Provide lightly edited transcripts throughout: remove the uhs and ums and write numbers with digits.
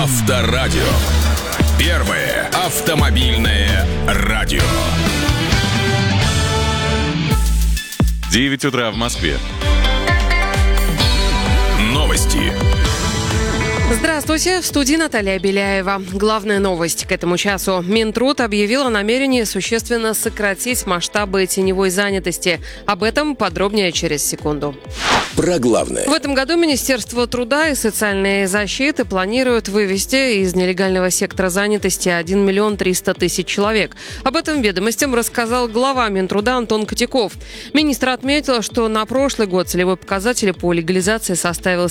Авторадио. Первое автомобильное радио. 9 утра в Москве. Новости. Здравствуйте, в студии Наталья Беляева. Главная новость к этому часу. Минтруд объявил о намерении существенно сократить масштабы теневой занятости. Об этом подробнее через секунду. Про главное. В этом году Министерство труда и социальной защиты планирует вывести из нелегального сектора занятости 1 300 000 человек. Об этом «Ведомостям» рассказал глава Минтруда Антон Котяков. Министр отметил, что на прошлый год целевой показатель по легализации составил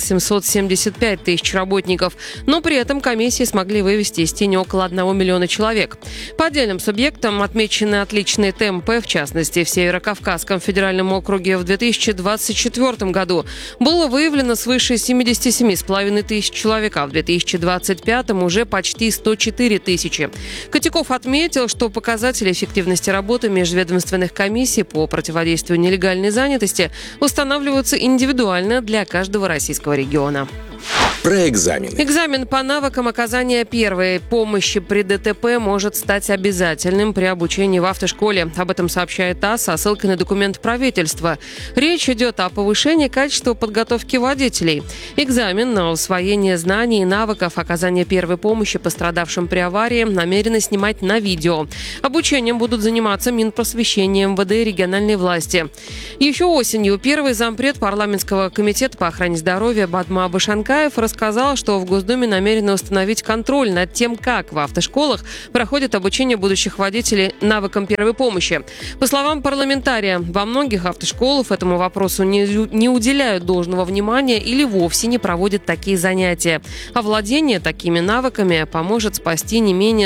775 000 работников, но при этом комиссии смогли вывести из тени около 1 миллиона человек. По отдельным субъектам отмечены отличные темпы. В частности, в Северо-Кавказском федеральном округе в 2024 году было выявлено свыше 77,5 тысяч человек, а в 2025 уже почти 104 тысячи. Котяков отметил, что показатели эффективности работы межведомственных комиссий по противодействию нелегальной занятости устанавливаются индивидуально для каждого российского региона. Про экзамены. Экзамен по навыкам оказания первой помощи при ДТП может стать обязательным при обучении в автошколе. Об этом сообщает ТАСС со ссылкой на документ правительства. Речь идет о повышении качества подготовки водителей. Экзамен на усвоение знаний и навыков оказания первой помощи пострадавшим при аварии намерены снимать на видео. Обучением будут заниматься Минпросвещение, МВД и региональные власти. Еще осенью первый зампред парламентского комитета по охране здоровья Бадма Башанкаев рассказал, что в Госдуме намерены установить контроль над тем, как в автошколах проходит обучение будущих водителей навыкам первой помощи. По словам парламентария, во многих автошколах этому вопросу не уделяют должного внимания или вовсе не проводят такие занятия. А владение такими навыками поможет спасти не менее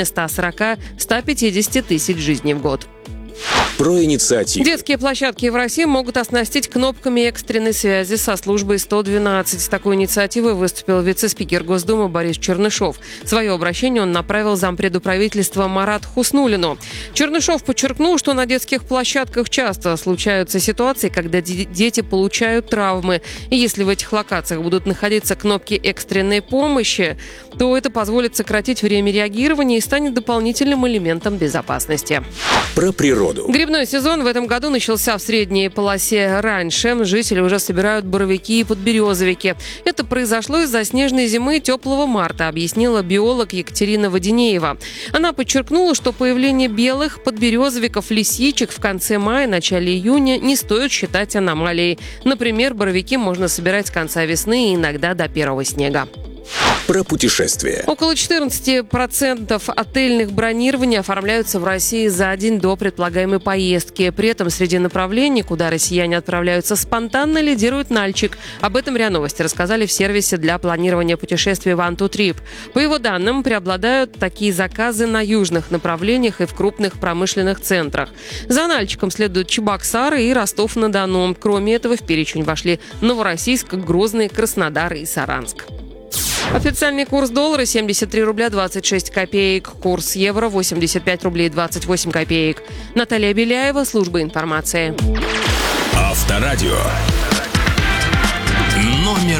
140-150 тысяч жизней в год. Про инициативу. Детские площадки в России могут оснастить кнопками экстренной связи со службой 112. С такой инициативой выступил вице-спикер Госдумы Борис Чернышов. Свое обращение он направил зампреду правительства Марату Хуснуллину. Чернышов подчеркнул, что на детских площадках часто случаются ситуации, когда дети получают травмы. И если в этих локациях будут находиться кнопки экстренной помощи, то это позволит сократить время реагирования и станет дополнительным элементом безопасности. Про природу. Грибной сезон в этом году начался в средней полосе раньше. Жители уже собирают боровики и подберезовики. Это произошло из-за снежной зимы и теплого марта, объяснила биолог Екатерина Воденеева. Она подчеркнула, что появление белых подберезовиков, лисичек в конце мая, начале июня не стоит считать аномалией. Например, боровики можно собирать с конца весны и иногда до первого снега. Про путешествия. Около 14% отельных бронирований оформляются в России за день до предполагаемой поездки. При этом среди направлений, куда россияне отправляются спонтанно, лидирует Нальчик. Об этом РИА Новости рассказали в сервисе для планирования путешествий One2Trip. По его данным, преобладают такие заказы на южных направлениях и в крупных промышленных центрах. За Нальчиком следуют Чебоксары и Ростов-на-Дону. Кроме этого, в перечень вошли Новороссийск, Грозный, Краснодар и Саранск. Официальный курс доллара 73 рубля 26 копеек. Курс евро 85 рублей 28 копеек. Наталья Беляева, служба информации. Авторадио.